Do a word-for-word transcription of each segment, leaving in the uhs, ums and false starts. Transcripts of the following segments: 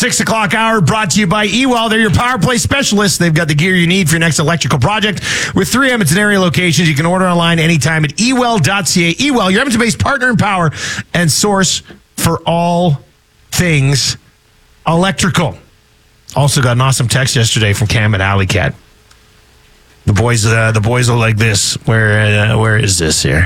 Six o'clock hour brought to you by E-Well. They're your power play specialists. They've got the gear you need for your next electrical project. With three Edmonton area locations, you can order online anytime at e well dot c a. E-Well, your Edmonton-based partner in power and source for all things electrical. Also got an awesome text yesterday from Cam and Alley Cat. The boys, uh, the boys are like this. Where, uh, where is this here?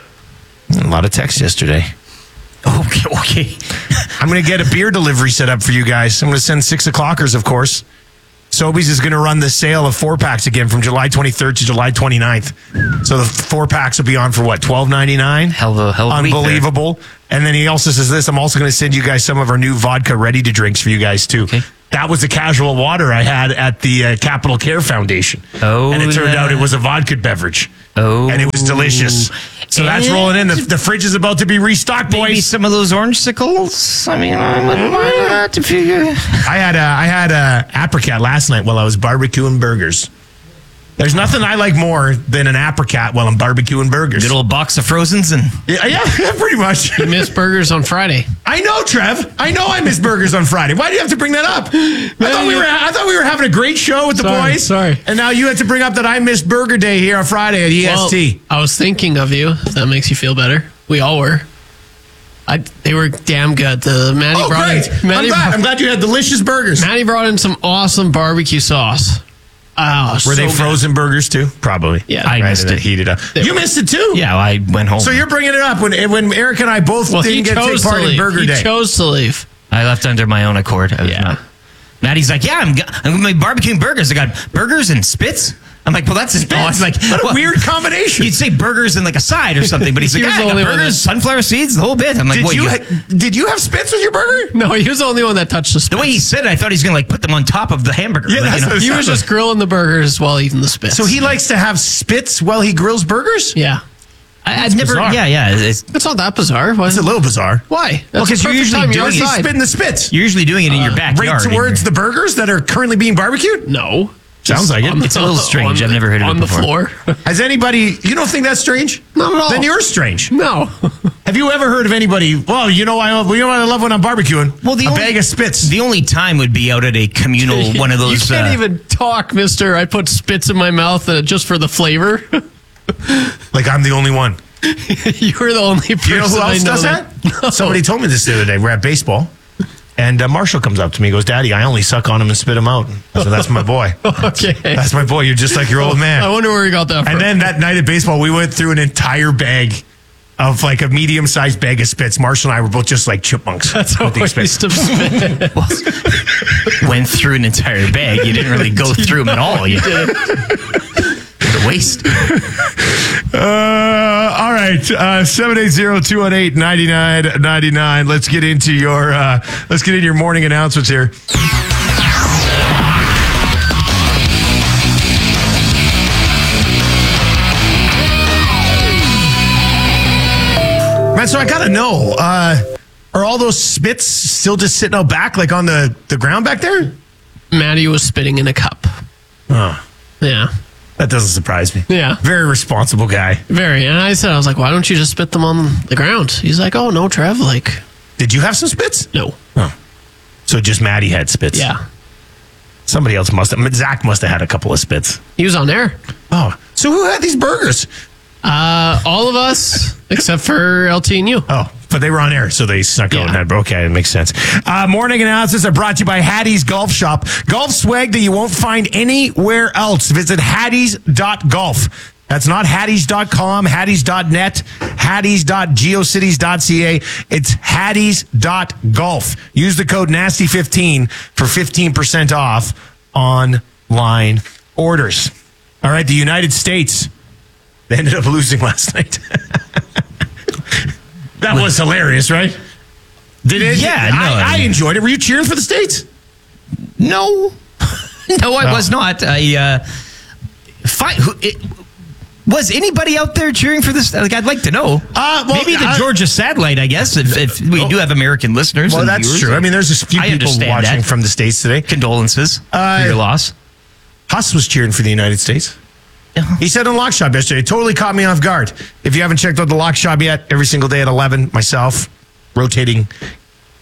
A lot of text yesterday. Okay, okay. I'm going to get a beer delivery set up for you guys. I'm going to send six o'clockers, of course. Sobeys is going to run the sale of four packs again from July twenty-third to July twenty-ninth. So the four packs will be on for what, twelve ninety-nine? Hell of a hell of a Unbelievable. And then he also says this, I'm also going to send you guys some of our new vodka ready to drinks for you guys too. Okay. That was the casual water I had at the uh, Capital Care Foundation. Oh, and it turned yeah. out it was a vodka beverage. Oh. And it was delicious. So that's And rolling in. The, the fridge is about to be restocked, boys. Maybe some of those orange sickles. I mean, I wouldn't mind that to figure. I had a, I had a apricot last night while I was barbecuing burgers. There's nothing I like more than an apricot while I'm barbecuing burgers. Good old box of Frozens and Yeah, yeah, pretty much. You missed burgers on Friday. I know, Trev. I know I missed burgers on Friday. Why do you have to bring that up? I thought we were I thought we were having a great show with the Sorry, boys. sorry. And now you had to bring up that I missed Burger Day here on Friday at E S T. Well, I was thinking of you. If that makes you feel better. We all were. I, they were damn good. The Maddie oh, brought great. in, Maddie I'm glad. brought, I'm glad you had delicious burgers. Maddie brought in some awesome barbecue sauce. Oh, Were so they good. frozen burgers too? Probably. Yeah. I Right, missed and then it. heated up. You missed it too? Yeah, I went home. So you're bringing it up when when Eric and I both Well, he didn't get to take chose to part in leave. Burger He Day. chose to leave. I left under my own accord. I was Yeah. not- Maddie's like, yeah, I'm, I'm going to be barbecuing burgers. I got burgers and spits. I'm like, well, that's his. Oh, I was like, What a well, weird combination. You'd say burgers and like a side or something, but he's like, He was yeah, the I only got one burgers, that- sunflower seeds, the whole bit. I'm like, Did what, you you ha- did you have spits with your burger? No, he was the only one that touched the the spits. way he said it, I thought he was going to like put them on top of the hamburger. Yeah, Like, that's you know, what it He was sounded just grilling the burgers while eating the spits. So he likes to have spits while he grills burgers? yeah. I, I've never, bizarre. yeah, yeah. It's, It's not that bizarre. Why? It's a little bizarre. Why? Well, 'cause the you're perfect usually time you're doing it- He's outside. spitting the spits. you're usually doing it in your Right backyard. in towards your- the burgers that are currently being barbecued? No. Sounds like it. on the- It's a little strange. on I've never heard of on it the before. floor. Has anybody, you don't think that's strange? Not at all. Then you're strange. No. Have you ever heard of anybody, well, you know, I, you know what I love when I'm barbecuing? Well, the a only- bag of spits. The only time would be out at a communal one of those. You can't uh, even talk, mister. I put spits in my mouth uh, just for the flavor. Like I'm the only one. You were the only person You know who I else know does that? Somebody told me this the other day. We're at baseball. And uh, Marshall comes up to me and goes, Daddy, I only suck on him and spit him out. I said, that's my boy. Okay. That's my boy. You're just like your old man. I wonder where you got that from. And then that night at baseball, we went through an entire bag of like a medium-sized bag of spits. Marshall and I were both just like chipmunks. That's a with the spits. waste of spit. went through an entire bag. You didn't really go through them at all. You did. What a waste. Uh, all right, uh, seven eight zero, two one eight, nine nine nine nine. Let's get into your uh, let's get into your morning announcements here. Man, so I gotta know, uh, are all those spits still just sitting out back, like on the, the ground back there? Maddie was spitting in a cup. Oh, Yeah. that doesn't surprise me. Yeah. Very responsible guy. Very. And I said, I was like, why don't you just spit them on the ground? He's like, oh, no, Trev. Like, Did you have some spits? no. Oh. So just Maddie had spits. Yeah. Somebody else must have. Zach must have had a couple of spits. He was on air. Oh. So who had these burgers? Uh, all of us, except for L T and you. Oh, but they were on air, so they snuck out Yeah. and had. Okay, it makes sense. Uh, morning announcements are brought to you by Hattie's Golf Shop. Golf swag that you won't find anywhere else. Visit hatties dot golf. That's not hatties dot com, hatties dot net, hatties dot geocities dot c a. It's hatties dot golf. Use the code nasty fifteen for fifteen percent off online orders. All right, the United States, they ended up losing last night. That was hilarious, right? Did it? Yeah, no, I, I I mean- enjoyed it. Were you cheering for the States? No. no, I Oh. was not. I, uh, fi- who, it, was anybody out there cheering for this? Like, I'd like to know. Uh, well, Maybe the I- Georgia satellite, I guess, if, if we do have American listeners. Well, and that's viewers. true. I mean, there's a few I people understand watching that. from the States today. Condolences Uh, for your loss. Huss was cheering for the United States. He said on Lock Shop yesterday, totally caught me off guard. If you haven't checked out the Lock Shop yet, every single day at eleven, myself, rotating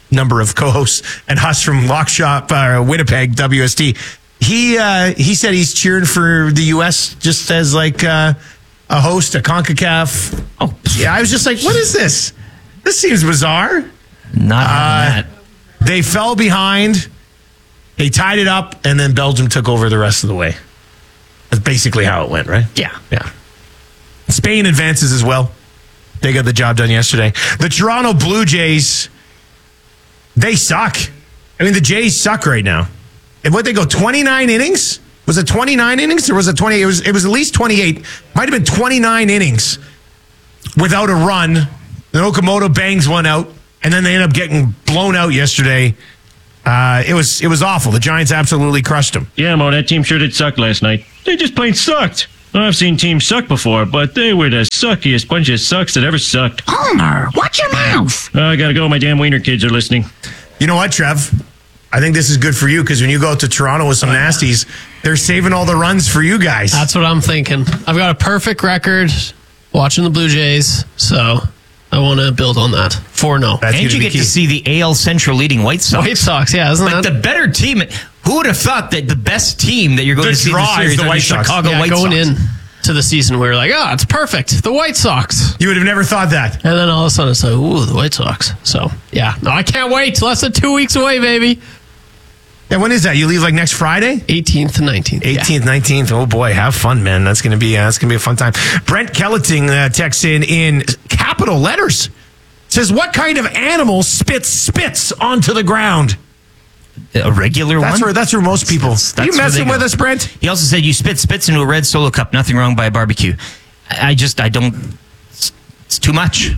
number of co-hosts, and Huss from Lock Shop, uh, Winnipeg, W S T. He uh, he said he's cheering for the U S just as like uh, a host, a CONCACAF. Oh, Yeah, I was just like, what is this? This seems bizarre. not Uh, having that. They fell behind. They tied it up, and then Belgium took over the rest of the way. That's basically how it went, right? Yeah. Yeah. Spain advances as well. They got the job done yesterday. The Toronto Blue Jays, they suck. I mean, the Jays suck right now. And what they go, twenty-nine innings? Was it twenty-nine innings or was it twenty? It was, it was at least twenty-eight. Might have been twenty-nine innings without a run. Then Okamoto bangs one out, and then they end up getting blown out yesterday. Uh, it was it was awful. The Giants absolutely crushed them. Yeah, Mo, that team sure did suck last night. They just plain sucked. I've seen teams suck before, but they were the suckiest bunch of sucks that ever sucked. Homer, watch your mouth. Uh, I gotta go. My damn wiener kids are listening. You know what, Trev? I think this is good for you because when you go out to Toronto with some nasties, they're saving all the runs for you guys. That's what I'm thinking. I've got a perfect record watching the Blue Jays, so I want to build on that. four oh. That's And gonna you be get key. to see the A L Central leading White Sox. White Sox, yeah, isn't Like that? the better team. Who would have thought that the best team that you're going The to see in draw the is series the are White the Sox. Chicago yeah, White going Sox? in to the season, we were like, oh, it's perfect. The White Sox. You would have never thought that. And then all of a sudden it's like, ooh, the White Sox. So, yeah. No, I can't wait. Less than two weeks away, baby. And when is that? You leave like next Friday? eighteenth and nineteenth. Yeah. eighteenth, nineteenth. Oh boy, have fun, man. That's gonna be uh, that's gonna be a fun time. Brent Kelleting uh, texts in in capital letters. Says, "What kind of animal spits spits onto the ground?" A regular That's one? where that's where most people. That's- Are you that's where messing they with go. us, Brent? He also said you spit spits into a red Solo cup. Nothing wrong by a barbecue. I I just, I don't, it's, it's too much.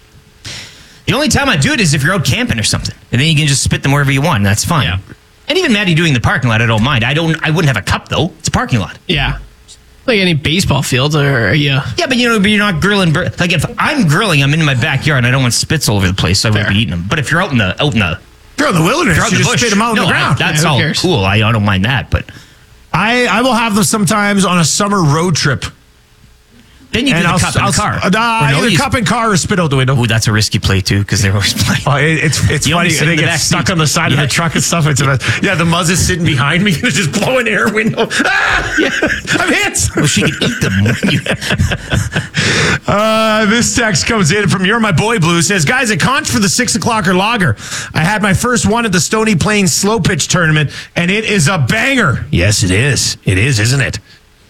The only time I do it is if you're out camping or something. And then you can just spit them wherever you want. And that's fine. Yeah. And even Maddie doing the parking lot, I don't mind. I don't, I wouldn't have a cup though. It's a parking lot. Yeah. Like any baseball field, or yeah. Yeah, but you know, but you're not grilling. bir- Like if I'm grilling, I'm in my backyard and I don't want spits all over the place, so I wouldn't Fair. be eating them. But if you're out in the, out in the, You're in the wilderness. if you're out You in the just bush, spit them out no, on the I- ground. that's Yeah, who all cares? cool. I, I don't mind that, but I I will have them sometimes on a summer road trip. then you do And the I'll, cup in I'll the car. Uh, Or no, either you- cup and car or spit out the window. Ooh, that's a risky play too, because they're always playing. Oh, it, it's it's You funny. only sit in They the get back stuck seat. on the side of Yeah. the truck and stuff. It's a mess. Yeah, the Muzz is sitting behind me, just blowing air window. Ah, yeah, I'm hit. Well, she could eat them. when you- Uh, this text comes in from You're My Boy Blue. Says, guys, a conch for the six o'clocker lager. I had my first one at the Stony Plains slow pitch tournament, and it is a banger. Yes, it is. It is, isn't it?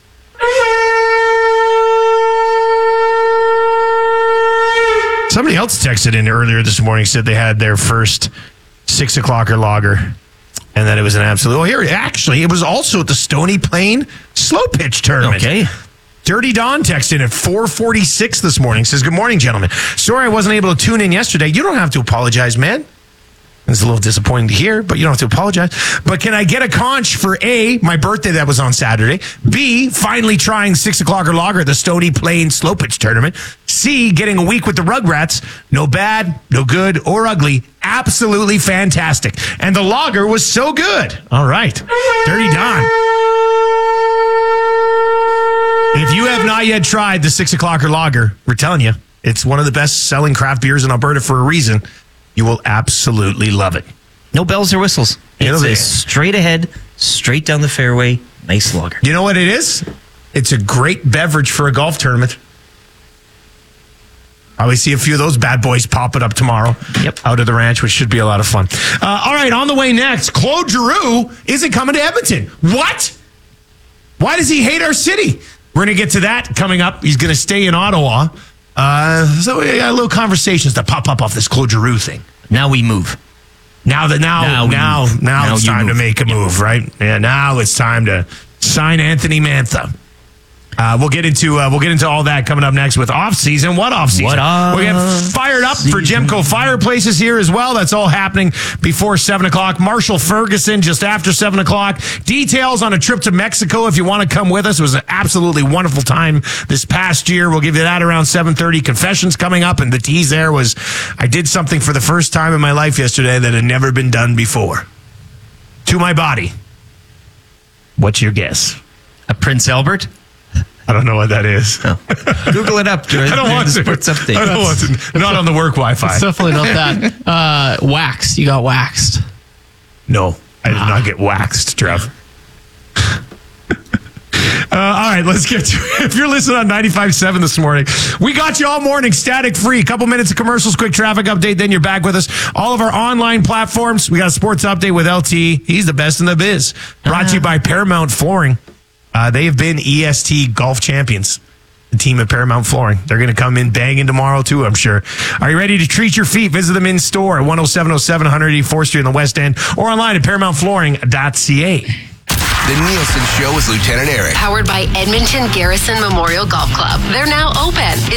Somebody else texted in earlier this morning, said they had their first six o'clocker lager, and that it was an absolute. Oh, here, actually, it was also at the Stony Plain slow pitch tournament. okay. Dirty Don texted in at four forty-six this morning. Says, good morning, gentlemen. Sorry I wasn't able to tune in yesterday. You don't have to apologize, man. It's a little disappointing to hear, but you don't have to apologize. But can I get a conch for A, my birthday that was on Saturday, B, finally trying six o'clock or lager at the Stony Plain slow pitch tournament, C, getting a week with the Rugrats, no bad, no good, or ugly, absolutely fantastic. And the lager was so good. All right. Dirty Don. If you have not yet tried the six o'clocker lager, we're telling you, it's one of the best selling craft beers in Alberta for a reason. You will absolutely love it. No bells or whistles. You know, It's they- a straight ahead, straight down the fairway, nice lager. You know what it is? It's a great beverage for a golf tournament. Probably see a few of those bad boys popping up tomorrow. Yep. Out of the ranch, which should be a lot of fun. Uh, all right, on the way next, Claude Giroux isn't coming to Edmonton. What? Why does he hate our city? We're going to get to that coming up. He's going to stay in Ottawa. Uh, so we got little conversations that pop up off this Claude Giroux thing. Now we move. Now that now Now now we now, move. Now it's you time to move. make a move, right? Yeah, now it's time to sign Anthony Mantha. Uh, we'll get into uh, we'll get into all that coming up next with off season. What off season? What off We get fired up for Gemco Fireplaces here as well. That's all happening before seven o'clock. Marshall Ferguson just after seven o'clock. Details on a trip to Mexico if you want to come with us. It was an absolutely wonderful time this past year. We'll give you that around seven thirty. Confessions coming up, and the tease there was I did something for the first time in my life yesterday that had never been done before. To my body. What's your guess? A Prince Albert? I don't know what that is. Oh. Google it up. I don't want to. Sports update. I don't want to. Not on the work Wi-Fi. It's definitely not that. Uh, waxed. You got waxed. No, I did not get waxed, Trev. Uh, all right, let's get to it. If you're listening on ninety-five point seven this morning, we got you all morning, static free. Couple minutes of commercials, quick traffic update, then you're back with us. All of our online platforms. We got a sports update with L T. He's the best in the biz. Brought to you by Paramount Flooring. Uh, they have been E S T golf champions. The team at Paramount Flooring. They're going to come in banging tomorrow, too, I'm sure. Are you ready to treat your feet? Visit them in store at one oh seven oh seven one eighty-fourth Street in the West End or online at paramount flooring dot c a. The Nielsen Show with Lieutenant Eric. Powered by Edmonton Garrison Memorial Golf Club. They're now open.